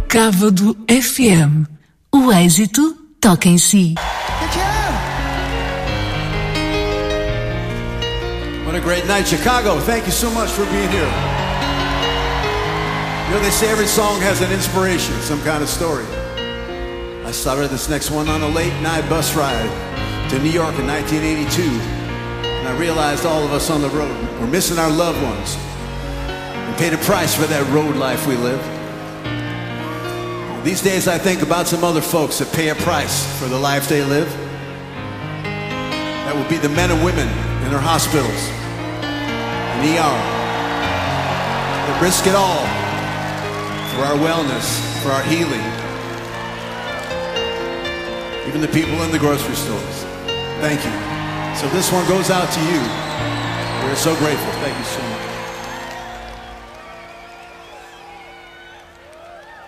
Cávado FM. O êxito toca em si. What a great night, Chicago. Thank you so much for being here. You know, they say every song has an inspiration, some kind of story. I started this next one on a late night bus ride to New York in 1982. And I realized all of us on the road were missing our loved ones and paid a price for that road life we live. These days I think about some other folks that pay a price for the life they live. That would be the men and women in our hospitals and ER that risk it all for our wellness, for our healing. Even the people in the grocery stores. Thank you. So this one goes out to you. We're so grateful. Thank you so much.